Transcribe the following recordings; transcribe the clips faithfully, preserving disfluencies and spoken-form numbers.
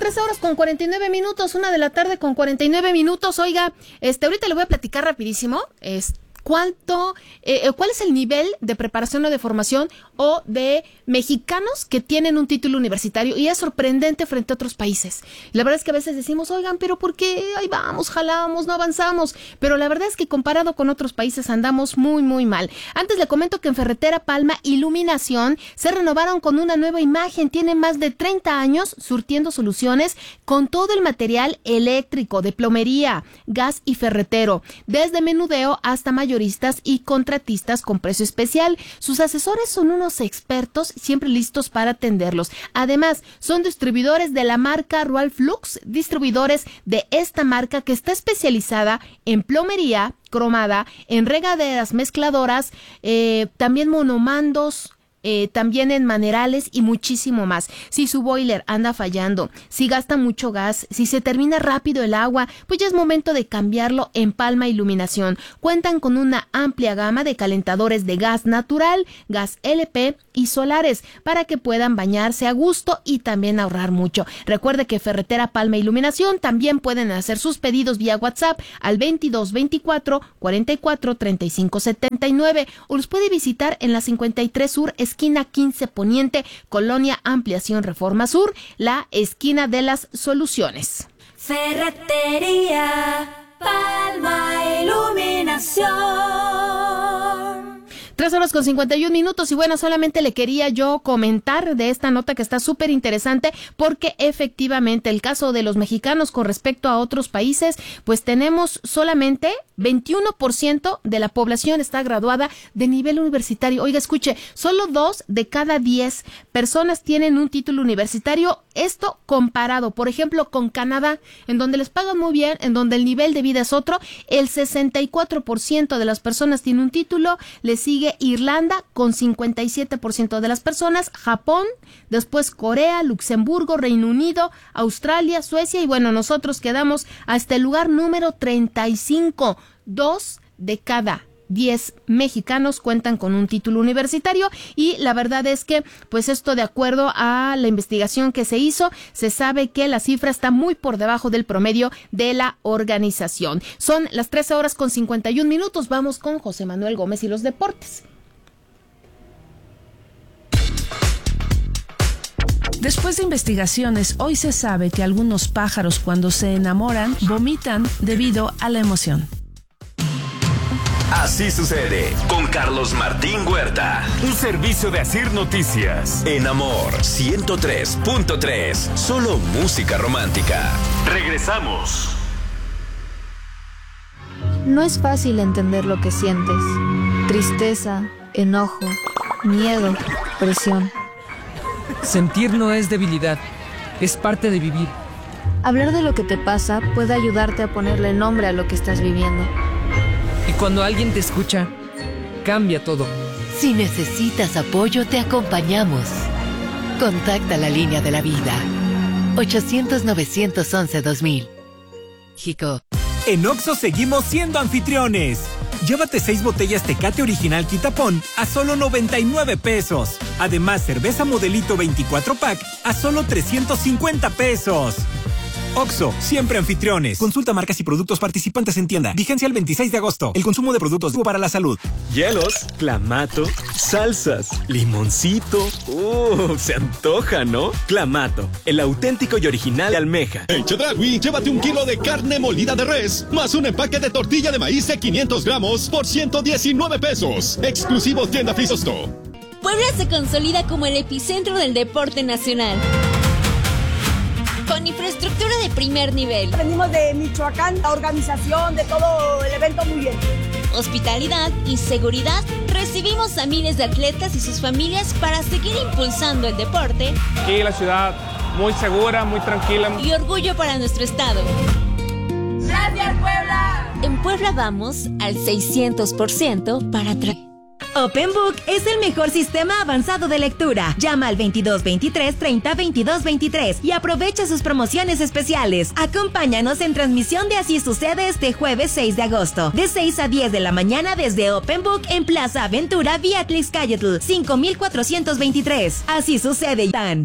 tres horas con cuarenta y nueve minutos, una de la tarde con cuarenta y nueve minutos. Oiga, este, ahorita le voy a platicar rapidísimo, este, ¿Cuánto, eh, cuál es el nivel de preparación o de formación o de mexicanos que tienen un título universitario? Y es sorprendente frente a otros países. La verdad es que a veces decimos, oigan, pero ¿por qué? Ahí vamos, jalamos, no avanzamos. Pero la verdad es que comparado con otros países andamos muy, muy mal. Antes le comento que en Ferretera Palma Iluminación se renovaron con una nueva imagen. Tienen más de treinta años surtiendo soluciones con todo el material eléctrico, de plomería, gas y ferretero, desde menudeo hasta mayoría y contratistas con precio especial. Sus asesores son unos expertos siempre listos para atenderlos. Además, son distribuidores de la marca Royal Flux, distribuidores de esta marca que está especializada en plomería cromada, en regaderas mezcladoras, eh, también monomandos, Eh, también en manerales y muchísimo más. Si su boiler anda fallando, si gasta mucho gas, si se termina rápido el agua, pues ya es momento de cambiarlo en Palma Iluminación. Cuentan con una amplia gama de calentadores de gas natural, gas L P y solares para que puedan bañarse a gusto y también ahorrar mucho. Recuerde que Ferretera Palma Iluminación también pueden hacer sus pedidos vía WhatsApp al veintidós veinticuatro cuarenta y cuatro treinta y cinco setenta y nueve o los puede visitar en la cincuenta y tres Sur, esquina quince Poniente, Colonia Ampliación Reforma Sur, la esquina de las soluciones. Ferretería Palma Iluminación. Tres horas con cincuenta y un minutos y bueno, solamente le quería yo comentar de esta nota que está súper interesante porque efectivamente el caso de los mexicanos con respecto a otros países, pues tenemos solamente veintiuno por ciento de la población está graduada de nivel universitario. Oiga, escuche, solo dos de cada diez personas tienen un título universitario. Esto comparado, por ejemplo, con Canadá, en donde les pagan muy bien, en donde el nivel de vida es otro, el sesenta y cuatro por ciento de las personas tiene un título, le sigue Irlanda con cincuenta y siete por ciento de las personas, Japón, después Corea, Luxemburgo, Reino Unido, Australia, Suecia y bueno, nosotros quedamos hasta el lugar número treinta y cinco. Dos de cada diez mexicanos cuentan con un título universitario y la verdad es que pues esto de acuerdo a la investigación que se hizo se sabe que la cifra está muy por debajo del promedio de la organización. Son las trece horas con cincuenta y un minutos. Vamos con José Manuel Gómez y los deportes. Después de investigaciones, hoy se sabe que algunos pájaros cuando se enamoran vomitan debido a la emoción. Así sucede con Carlos Martín Huerta. Un servicio de Asir Noticias. En Amor ciento tres punto tres. Solo música romántica. Regresamos. No es fácil entender lo que sientes. Tristeza, enojo, miedo, presión. Sentir no es debilidad, es parte de vivir. Hablar de lo que te pasa puede ayudarte a ponerle nombre a lo que estás viviendo. Y cuando alguien te escucha, cambia todo. Si necesitas apoyo, te acompañamos. Contacta la línea de la vida. ochocientos, novecientos once, dos mil. Chico. En Oxxo seguimos siendo anfitriones. Llévate seis botellas Tecate Original Quitapón a solo noventa y nueve pesos. Además, cerveza Modelito veinticuatro pack a solo trescientos cincuenta pesos. Oxxo, siempre anfitriones. Consulta marcas y productos participantes en tienda. Vigencia el veintiséis de agosto. El consumo de productos es para la salud. Hielos, clamato, salsas, limoncito. Uh, se antoja, ¿no? Clamato, el auténtico y original de almeja. En Chedraui, llévate un kilo de carne molida de res, más un empaque de tortilla de maíz de quinientos gramos por ciento diecinueve pesos. Exclusivo tienda Frisosto. Puebla se consolida como el epicentro del deporte nacional. Con infraestructura de primer nivel. Venimos de Michoacán, la organización de todo el evento muy bien. Hospitalidad y seguridad. Recibimos a miles de atletas y sus familias para seguir impulsando el deporte. Aquí la ciudad muy segura, muy tranquila. Y orgullo para nuestro estado. ¡Gracias, Puebla! En Puebla vamos al seiscientos por ciento para traer. OpenBook es el mejor sistema avanzado de lectura. Llama al veintidós veintitrés treinta veintidós veintitrés y aprovecha sus promociones especiales. Acompáñanos en transmisión de Así Sucede este jueves seis de agosto, de seis a diez de la mañana desde OpenBook en Plaza Aventura, Vía Tlaxcayotl, cinco mil cuatrocientos veintitrés. Así Sucede, Tan.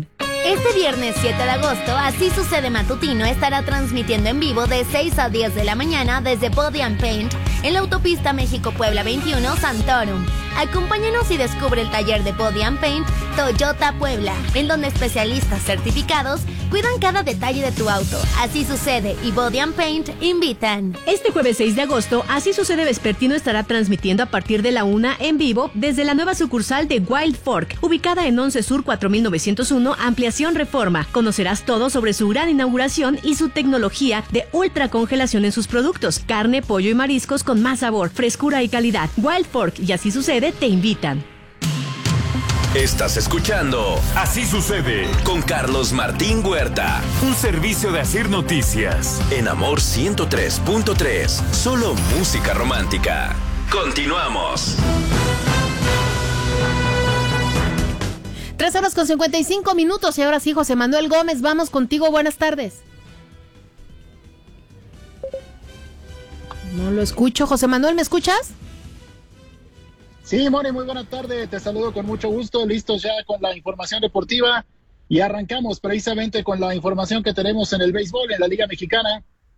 Este viernes siete de agosto, Así Sucede Matutino estará transmitiendo en vivo de seis a diez de la mañana desde Body and Paint en la autopista México-Puebla veintiuno Santorum. Acompáñanos y descubre el taller de Body and Paint Toyota Puebla, en donde especialistas certificados cuidan cada detalle de tu auto. Así Sucede y Body and Paint invitan. Este jueves seis de agosto, Así Sucede Vespertino estará transmitiendo a partir de la una en vivo desde la nueva sucursal de Wild Fork, ubicada en once Sur cuatro mil novecientos uno, Ampliación Reforma. Conocerás todo sobre su gran inauguración y su tecnología de ultra congelación en sus productos. Carne, pollo y mariscos con más sabor, frescura y calidad. Wild Fork y Así Sucede te invitan. Estás escuchando Así Sucede con Carlos Martín Huerta. Un servicio de Asir Noticias. En Amor ciento tres punto tres. Solo música romántica. Continuamos. Tres horas con cincuenta y cinco minutos y ahora sí, José Manuel Gómez, vamos contigo, buenas tardes. No lo escucho. José Manuel, ¿me escuchas? Sí, Moni, muy buena tarde, te saludo con mucho gusto, listos ya con la información deportiva y arrancamos precisamente con la información que tenemos en el béisbol, en la Liga Mexicana,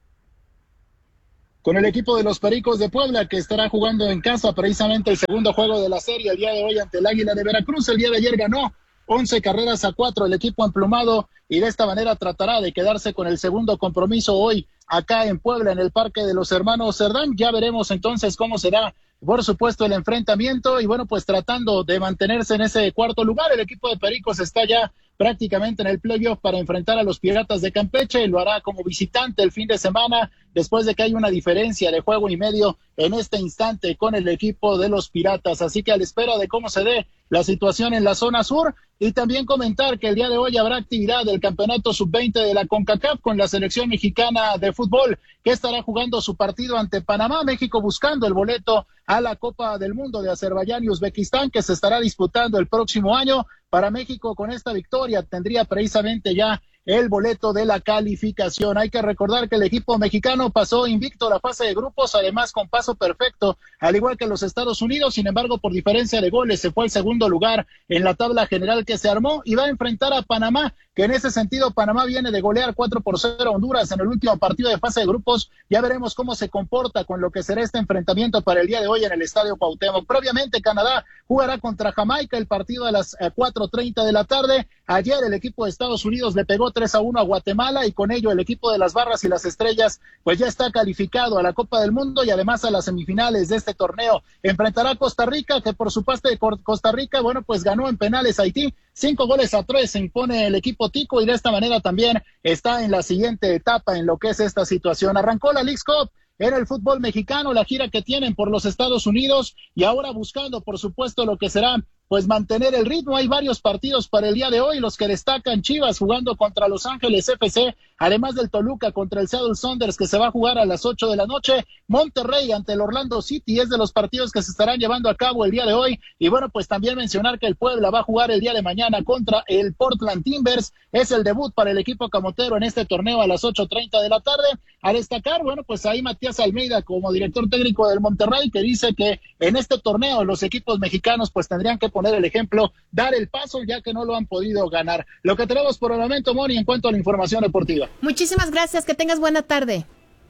con el equipo de los Pericos de Puebla que estará jugando en casa precisamente el segundo juego de la serie el día de hoy ante el Águila de Veracruz. El día de ayer ganó once carreras a cuatro el equipo emplumado y de esta manera tratará de quedarse con el segundo compromiso hoy acá en Puebla en el Parque de los Hermanos Cerdán. Ya veremos entonces cómo será, por supuesto, el enfrentamiento y bueno, pues tratando de mantenerse en ese cuarto lugar. El equipo de Pericos está ya prácticamente en el playoff para enfrentar a los Piratas de Campeche. Lo hará como visitante el fin de semana después de que hay una diferencia de juego y medio en este instante con el equipo de los Piratas. Así que a la espera de cómo se dé la situación en la zona sur y también comentar que el día de hoy habrá actividad del campeonato sub veinte de la CONCACAF con la selección mexicana de fútbol que estará jugando su partido ante Panamá. México buscando el boleto a la Copa del Mundo de Azerbaiyán y Uzbekistán que se estará disputando el próximo año. Para México con esta victoria tendría precisamente ya el boleto de la calificación. Hay que recordar que el equipo mexicano pasó invicto la fase de grupos, además con paso perfecto, al igual que los Estados Unidos. Sin embargo, por diferencia de goles se fue al segundo lugar en la tabla general que se armó y va a enfrentar a Panamá, que en ese sentido Panamá viene de golear cuatro por cero a Honduras en el último partido de fase de grupos. Ya veremos cómo se comporta con lo que será este enfrentamiento para el día de hoy en el Estadio Cuauhtémoc. Previamente Canadá jugará contra Jamaica el partido a las cuatro treinta de la tarde. Ayer el equipo de Estados Unidos le pegó tres a uno a Guatemala y con ello el equipo de las Barras y las Estrellas pues ya está calificado a la Copa del Mundo y además a las semifinales de este torneo. Enfrentará a Costa Rica, que por su parte de Costa Rica, bueno, pues ganó en penales a Haití, cinco goles a tres se impone el equipo tico y de esta manera también está en la siguiente etapa en lo que es esta situación. Arrancó la Leagues Cup en el fútbol mexicano, la gira que tienen por los Estados Unidos y ahora buscando por supuesto lo que será pues mantener el ritmo. Hay varios partidos para el día de hoy, los que destacan: Chivas jugando contra Los Ángeles F C, además del Toluca contra el Seattle Sounders que se va a jugar a las ocho de la noche, Monterrey ante el Orlando City es de los partidos que se estarán llevando a cabo el día de hoy. Y bueno, pues también mencionar que el Puebla va a jugar el día de mañana contra el Portland Timbers, es el debut para el equipo camotero en este torneo a las ocho treinta de la tarde. A destacar, bueno, pues ahí Matías Almeida como director técnico del Monterrey, que dice que en este torneo los equipos mexicanos pues tendrían que poner el ejemplo, dar el paso, ya que no lo han podido ganar. Lo que tenemos por el momento, Moni, en cuanto a la información deportiva. Muchísimas gracias, que tengas buena tarde.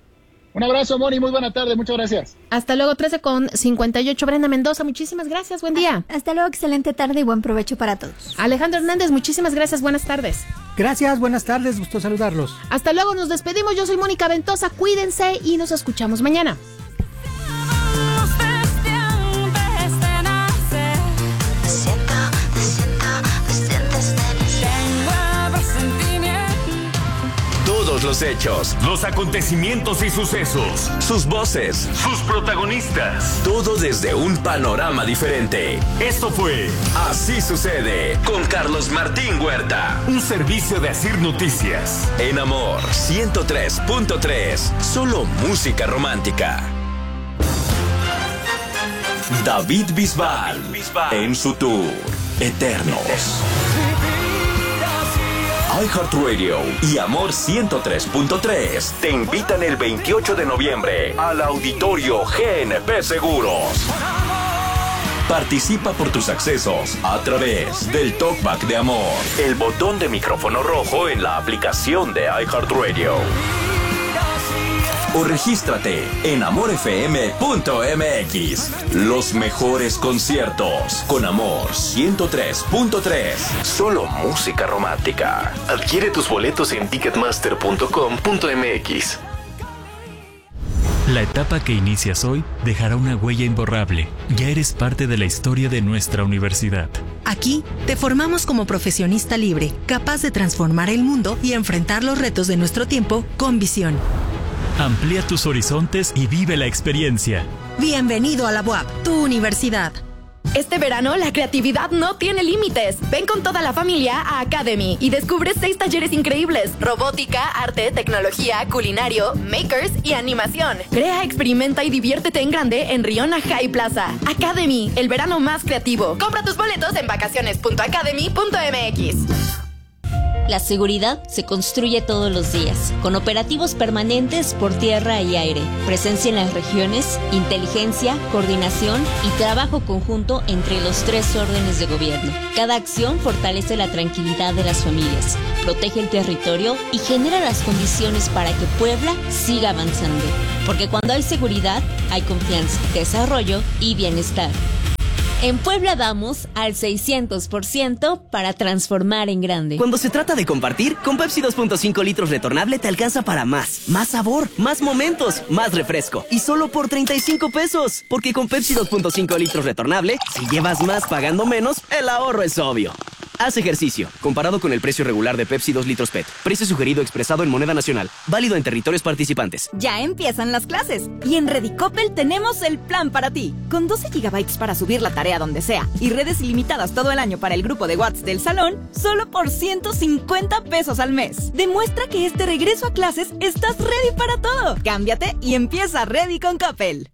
Un abrazo, Moni, muy buena tarde, muchas gracias. Hasta luego, trece con cincuenta y ocho, Brenda Mendoza, muchísimas gracias, buen día. Hasta luego, excelente tarde y buen provecho para todos. Alejandro Hernández, muchísimas gracias, buenas tardes. Gracias, buenas tardes, gusto saludarlos. Hasta luego, nos despedimos, yo soy Mónica Ventosa, cuídense y nos escuchamos mañana. Todos los hechos, los acontecimientos y sucesos, sus voces, sus protagonistas, todo desde un panorama diferente. Esto fue Así Sucede con Carlos Martín Huerta, un servicio de Asir Noticias. En Amor ciento tres punto tres, solo música romántica. David Bisbal, en su tour Eternos. iHeartRadio y Amor ciento tres punto tres te invitan el veintiocho de noviembre al Auditorio G N P Seguros. Participa por tus accesos a través del Talkback de Amor, el botón de micrófono rojo en la aplicación de iHeartRadio. O regístrate en amor f m punto m x. Los mejores conciertos con Amor ciento tres punto tres. Solo música romántica. Adquiere tus boletos en ticketmaster punto com punto m x. La etapa que inicias hoy dejará una huella imborrable. Ya eres parte de la historia de nuestra universidad. Aquí te formamos como profesionista libre, capaz de transformar el mundo y enfrentar los retos de nuestro tiempo con visión. Amplía tus horizontes y vive la experiencia. Bienvenido a la U A P, tu universidad. Este verano la creatividad no tiene límites. Ven con toda la familia a Academy y descubre seis talleres increíbles: robótica, arte, tecnología, culinario, makers y animación. Crea, experimenta y diviértete en grande en Riona High Plaza. Academy, el verano más creativo. Compra tus boletos en vacaciones punto academy punto m x. La seguridad se construye todos los días, con operativos permanentes por tierra y aire, presencia en las regiones, inteligencia, coordinación y trabajo conjunto entre los tres órdenes de gobierno. Cada acción fortalece la tranquilidad de las familias, protege el territorio y genera las condiciones para que Puebla siga avanzando. Porque cuando hay seguridad, hay confianza, desarrollo y bienestar. En Puebla damos al seiscientos por ciento para transformar en grande. Cuando se trata de compartir, con Pepsi dos punto cinco litros retornable te alcanza para más. Más sabor, más momentos, más refresco. Y solo por treinta y cinco pesos. Porque con Pepsi dos punto cinco litros retornable, si llevas más pagando menos, el ahorro es obvio. Haz ejercicio, comparado con el precio regular de Pepsi dos litros P E T. Precio sugerido expresado en moneda nacional. Válido en territorios participantes. Ya empiezan las clases. Y en Redicopel tenemos el plan para ti. Con doce gigabytes para subir la tarea donde sea y redes ilimitadas todo el año para el grupo de WhatsApp del salón, solo por ciento cincuenta pesos al mes. Demuestra que este regreso a clases estás ready para todo. Cámbiate y empieza Ready con Coppel.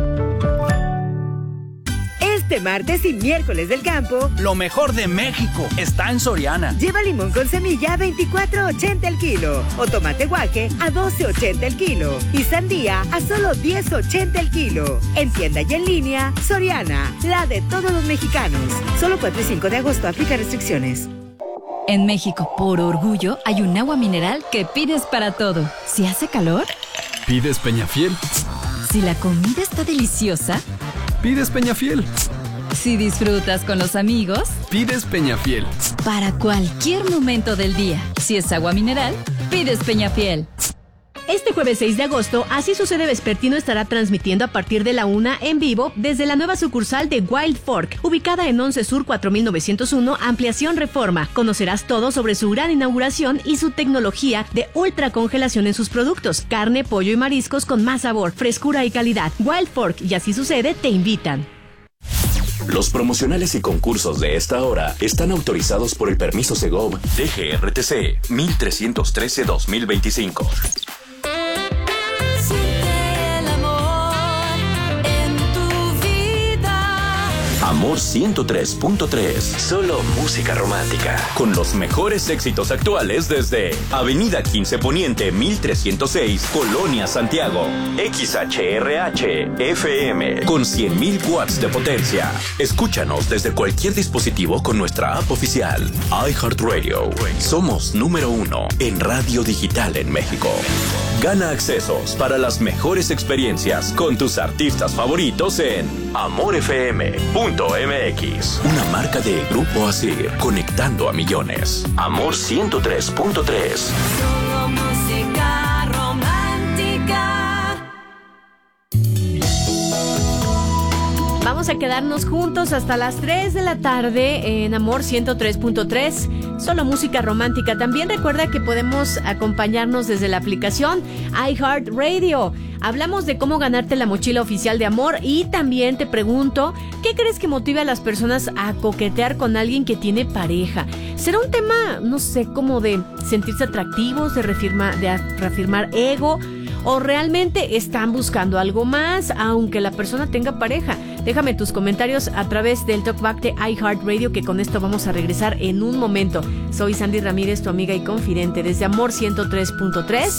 Este martes y miércoles del campo, lo mejor de México está en Soriana. Lleva limón con semilla a veinticuatro ochenta el kilo o tomate guaje a doce ochenta el kilo y sandía a solo diez ochenta el kilo. En tienda y en línea, Soriana, la de todos los mexicanos. Solo cuatro y cinco de agosto, aplica restricciones. En México, por orgullo, hay un agua mineral que pides para todo. Si hace calor, pides Peñafiel. Si la comida está deliciosa, pides Peñafiel. Si disfrutas con los amigos, pides Peñafiel. Para cualquier momento del día, si es agua mineral, pides Peñafiel. Este jueves seis de agosto, Así Sucede Vespertino estará transmitiendo a partir de la una en vivo desde la nueva sucursal de Wild Fork, ubicada en once Sur cuatro mil novecientos uno, Ampliación Reforma. Conocerás todo sobre su gran inauguración y su tecnología de ultra congelación en sus productos. Carne, pollo y mariscos con más sabor, frescura y calidad. Wild Fork y Así Sucede te invitan. Los promocionales y concursos de esta hora están autorizados por el permiso Segov D G R T C mil trescientos trece dos mil veinticinco. Amor ciento tres punto tres. Solo música romántica. Con los mejores éxitos actuales desde Avenida quince Poniente mil trescientos seis, Colonia Santiago. X H R H F M con cien mil watts de potencia. Escúchanos desde cualquier dispositivo con nuestra app oficial. iHeartRadio. Somos número uno en radio digital en México. Gana accesos para las mejores experiencias con tus artistas favoritos en amor f m punto m x. Una marca de Grupo Asir, conectando a millones. Amor ciento tres punto tres. Solo música romántica. Vamos a quedarnos juntos hasta las tres de la tarde en Amor ciento tres punto tres, solo música romántica. También recuerda que podemos acompañarnos desde la aplicación iHeartRadio. Hablamos de cómo ganarte la mochila oficial de Amor y también te pregunto, ¿qué crees que motive a las personas a coquetear con alguien que tiene pareja? ¿Será un tema, no sé, como de sentirse atractivos, de reafirmar, de reafirmar ego? ¿O realmente están buscando algo más, aunque la persona tenga pareja? Déjame tus comentarios a través del Talkback de iHeartRadio, que con esto vamos a regresar en un momento. Soy Sandy Ramírez, tu amiga y confidente, desde Amor ciento tres punto tres.